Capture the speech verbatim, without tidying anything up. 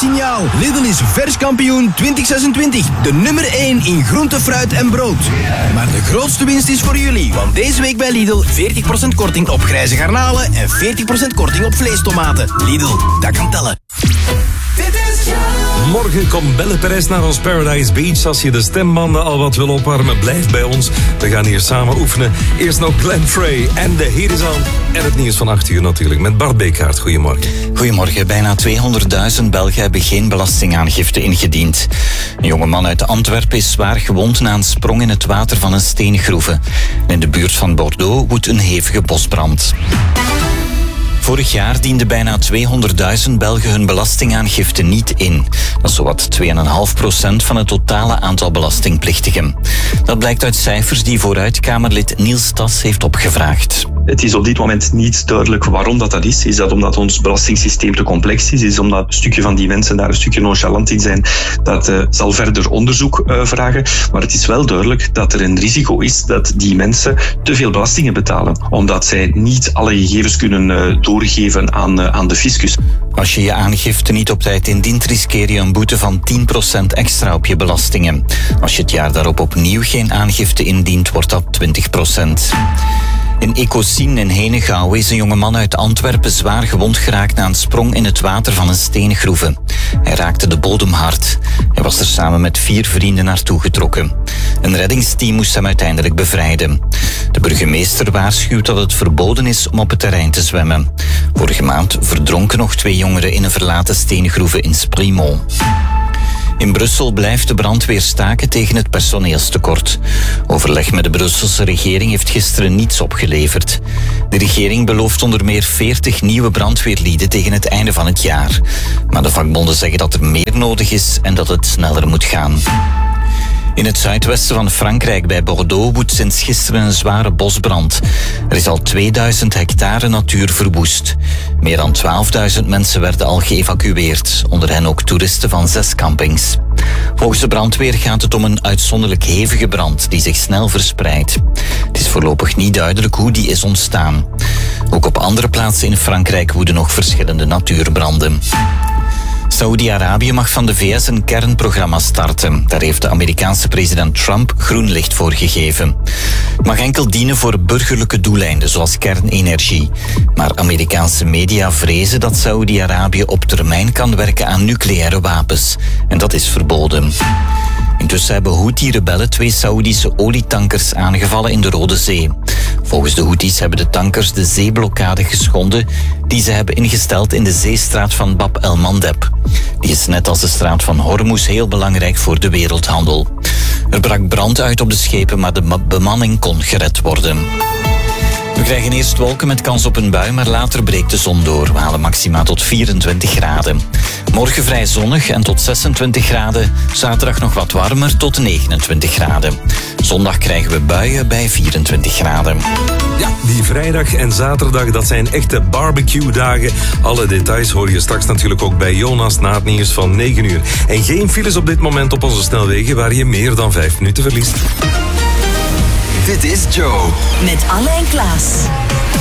signaal. Lidl is vers kampioen twintig zesentwintig. De nummer één in groente, fruit en brood. Maar de grootste winst is voor jullie. Want deze week bij Lidl veertig procent korting op grijze garnalen en veertig procent korting op vleestomaten. Lidl, dat kan tellen. Morgen komt Belle Perez naar ons Paradise Beach. Als je de stembanden al wat wil opwarmen, blijf bij ons. We gaan hier samen oefenen. Eerst nog Glenn Frey en de Heat is on. En het nieuws van acht uur natuurlijk met Bart Beekaert. Goedemorgen. Goedemorgen. Bijna tweehonderdduizend Belgen hebben geen belastingaangifte ingediend. Een jonge man uit Antwerpen is zwaar gewond na een sprong in het water van een steengroeve. In de buurt van Bordeaux woedt een hevige bosbrand. Vorig jaar dienden bijna tweehonderdduizend Belgen hun belastingaangifte niet in. Dat is zowat twee komma vijf procent van het totale aantal belastingplichtigen. Dat blijkt uit cijfers die vooruitkamerlid Niels Tas heeft opgevraagd. Het is op dit moment niet duidelijk waarom dat, dat is. Is dat omdat ons belastingssysteem te complex is? Is omdat een stukje van die mensen daar een stukje nonchalant in zijn? Dat uh, zal verder onderzoek uh, vragen. Maar het is wel duidelijk dat er een risico is dat die mensen te veel belastingen betalen. Omdat zij niet alle gegevens kunnen uh, doorgeven aan, uh, aan de fiscus. Als je je aangifte niet op tijd indient, riskeer je een boete van tien procent extra op je belastingen. Als je het jaar daarop opnieuw geen aangifte indient, wordt dat twintig procent. In Ecosien in Henegouwen is een jonge man uit Antwerpen zwaar gewond geraakt na een sprong in het water van een steengroeve. Hij raakte de bodem hard. Hij was er samen met vier vrienden naartoe getrokken. Een reddingsteam moest hem uiteindelijk bevrijden. De burgemeester waarschuwt dat het verboden is om op het terrein te zwemmen. Vorige maand verdronken nog twee jongeren in een verlaten steengroeve in Sprimont. In Brussel blijft de brandweer staken tegen het personeelstekort. Overleg met de Brusselse regering heeft gisteren niets opgeleverd. De regering belooft onder meer veertig nieuwe brandweerlieden tegen het einde van het jaar. Maar de vakbonden zeggen dat er meer nodig is en dat het sneller moet gaan. In het zuidwesten van Frankrijk bij Bordeaux woedt sinds gisteren een zware bosbrand. Er is al tweeduizend hectare natuur verwoest. Meer dan twaalfduizend mensen werden al geëvacueerd, onder hen ook toeristen van zes campings. Volgens de brandweer gaat het om een uitzonderlijk hevige brand die zich snel verspreidt. Het is voorlopig niet duidelijk hoe die is ontstaan. Ook op andere plaatsen in Frankrijk woeden nog verschillende natuurbranden. Saoedi-Arabië mag van de V S een kernprogramma starten. Daar heeft de Amerikaanse president Trump groen licht voor gegeven. Het mag enkel dienen voor burgerlijke doeleinden, zoals kernenergie. Maar Amerikaanse media vrezen dat Saoedi-Arabië op termijn kan werken aan nucleaire wapens. En dat is verboden. Intussen hebben Houthi-rebellen twee Saoedische olietankers aangevallen in de Rode Zee. Volgens de Houthis hebben de tankers de zeeblokkade geschonden die ze hebben ingesteld in de zeestraat van Bab el-Mandeb. Die is net als de straat van Hormuz heel belangrijk voor de wereldhandel. Er brak brand uit op de schepen, maar de bemanning kon gered worden. We krijgen eerst wolken met kans op een bui, maar later breekt de zon door. We halen maxima tot vierentwintig graden. Morgen vrij zonnig en tot zesentwintig graden. Zaterdag nog wat warmer tot negenentwintig graden. Zondag krijgen we buien bij vierentwintig graden. Ja, die vrijdag en zaterdag, dat zijn echte barbecue-dagen. Alle details hoor je straks natuurlijk ook bij Jonas na het nieuws van negen uur. En geen files op dit moment op onze snelwegen waar je meer dan vijf minuten verliest. Dit is Joe. Met Alle en Klaas.